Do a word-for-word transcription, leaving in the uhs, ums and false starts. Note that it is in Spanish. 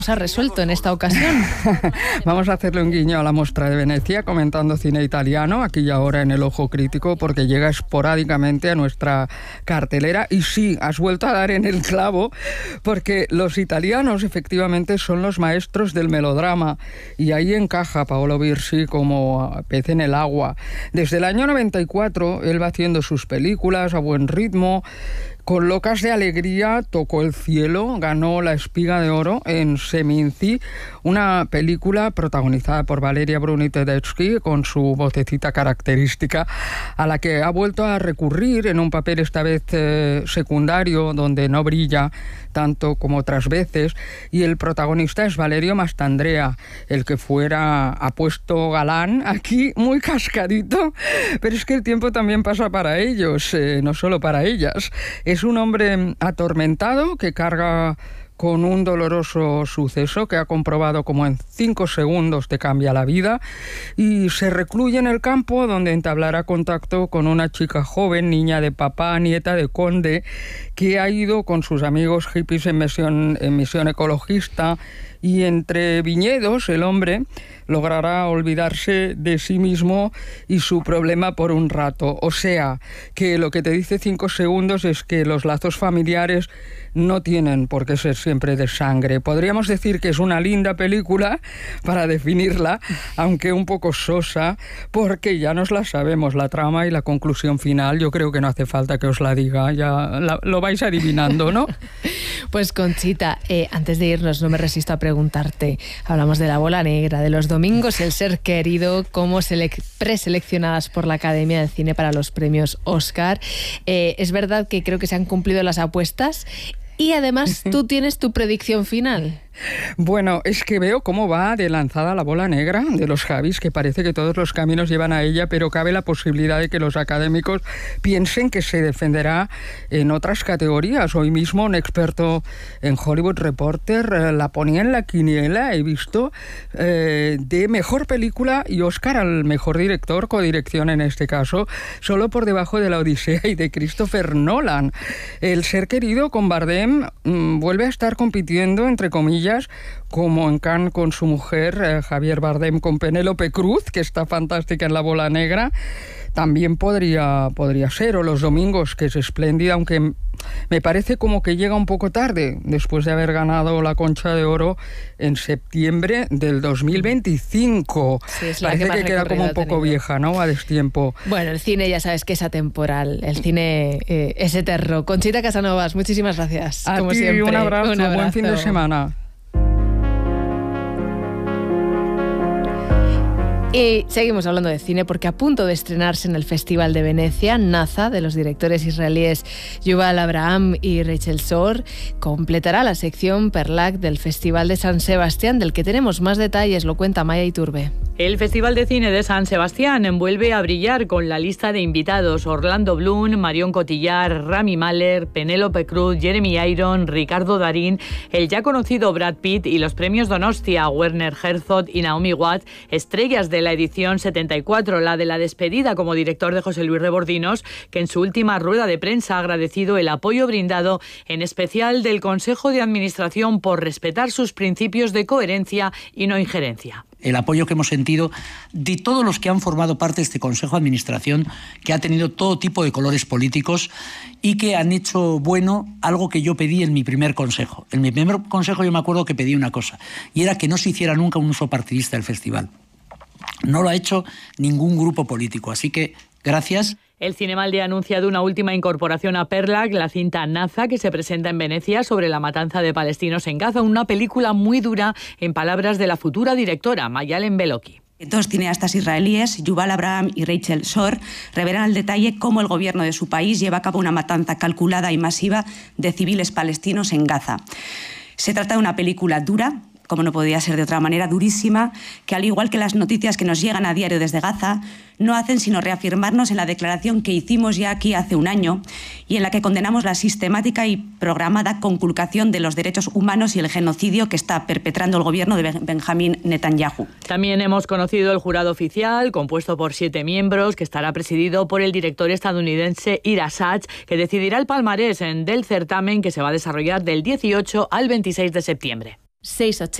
se ha resuelto en esta ocasión. Vamos a hacerle un guiño a la Mostra de Venecia comentando cine italiano aquí y ahora en el Ojo Crítico, porque llega esporádicamente a nuestra cartelera. Y sí, has vuelto a dar en el clavo, porque los italianos efectivamente son los maestros del melodrama y ahí encaja Paolo Virsi como pez en el agua. Desde el año noventa y cuatro él va haciendo sus películas a buen ritmo. Con Locas de Alegría tocó el cielo, ganó la Espiga de Oro en Seminci, una película protagonizada por Valeria Bruni Tedeschi con su vocecita característica, a la que ha vuelto a recurrir en un papel esta vez eh, secundario, donde no brilla tanto como otras veces, y el protagonista es Valerio Mastandrea, el que fuera apuesto galán, aquí muy cascadito, pero es que el tiempo también pasa para ellos, eh, no solo para ellas. Es un hombre atormentado que carga con un doloroso suceso que ha comprobado como en cinco segundos te cambia la vida, y se recluye en el campo donde entablará contacto con una chica joven, niña de papá, nieta de conde, que ha ido con sus amigos hippies en misión, en misión ecologista, y entre viñedos el hombre logrará olvidarse de sí mismo y su problema por un rato. O sea, que lo que te dice cinco segundos es que los lazos familiares no tienen por qué ser siempre de sangre. Podríamos decir que es una linda película para definirla, aunque un poco sosa, porque ya nos la sabemos, la trama y la conclusión final. Yo creo que no hace falta que os la diga, ya la, lo vais adivinando, ¿no? Pues Conchita, eh, antes de irnos no me resisto a preguntarte, hablamos de La Bola Negra, de los domingos, El ser querido, como selec- preseleccionadas por la Academia de Cine para los premios Oscar. Eh, es verdad que creo que se han cumplido las apuestas y además tú tienes tu predicción final. Bueno, es que veo cómo va de lanzada La Bola Negra de los Javis, que parece que todos los caminos llevan a ella, pero cabe la posibilidad de que los académicos piensen que se defenderá en otras categorías. Hoy mismo un experto en Hollywood Reporter eh, la ponía en la quiniela, he visto, eh, de mejor película y Oscar al mejor director, codirección en este caso, solo por debajo de La Odisea y de Christopher Nolan. El ser querido con Bardem mmm, vuelve a estar compitiendo, entre comillas, como en Cannes con su mujer, eh, Javier Bardem, con Penélope Cruz, que está fantástica en La Bola Negra. También podría, podría ser, o Los domingos, que es espléndida, aunque me parece como que llega un poco tarde, después de haber ganado la Concha de Oro en septiembre del dos mil veinticinco. Sí, es la parece que, que queda como un poco vieja, ¿no? A destiempo. Bueno, el cine ya sabes que es atemporal, el cine eh, es eterno. Conchita Casanovas, muchísimas gracias. A como ti, siempre. un abrazo, un abrazo, buen fin de semana. Y seguimos hablando de cine porque a punto de estrenarse en el Festival de Venecia, Naza, de los directores israelíes Yuval Abraham y Rachel Sor, completará la sección Perlac del Festival de San Sebastián, del que tenemos más detalles, lo cuenta Maya Iturbe. El Festival de Cine de San Sebastián vuelve a brillar con la lista de invitados: Orlando Bloom, Marion Cotillard, Rami Malek, Penélope Cruz, Jeremy Irons, Ricardo Darín, el ya conocido Brad Pitt y los premios Donostia, Werner Herzog y Naomi Watts, estrellas de la edición setenta y cuatro, la de la despedida como director de José Luis Rebordinos, que en su última rueda de prensa ha agradecido el apoyo brindado, en especial del Consejo de Administración, por respetar sus principios de coherencia y no injerencia. El apoyo que hemos sentido de todos los que han formado parte de este Consejo de Administración, que ha tenido todo tipo de colores políticos y que han hecho bueno algo que yo pedí en mi primer consejo. En mi primer consejo yo me acuerdo que pedí una cosa, y era que no se hiciera nunca un uso partidista del festival. No lo ha hecho ningún grupo político, así que gracias. El Cinemalde ha anunciado una última incorporación a Perlac, la cinta Naza, que se presenta en Venecia sobre la matanza de palestinos en Gaza, una película muy dura, en palabras de la futura directora, Mayalen Beloki. Dos cineastas israelíes, Yuval Abraham y Rachel Sor, revelan al detalle cómo el gobierno de su país lleva a cabo una matanza calculada y masiva de civiles palestinos en Gaza. Se trata de una película dura, como no podía ser de otra manera, durísima, que al igual que las noticias que nos llegan a diario desde Gaza, no hacen sino reafirmarnos en la declaración que hicimos ya aquí hace un año y en la que condenamos la sistemática y programada conculcación de los derechos humanos y el genocidio que está perpetrando el gobierno de Benjamín Netanyahu. También hemos conocido el jurado oficial, compuesto por siete miembros, que estará presidido por el director estadounidense Ira Sachs, que decidirá el palmarés del certamen, que se va a desarrollar del dieciocho al veintiséis de septiembre. seiscientos ochenta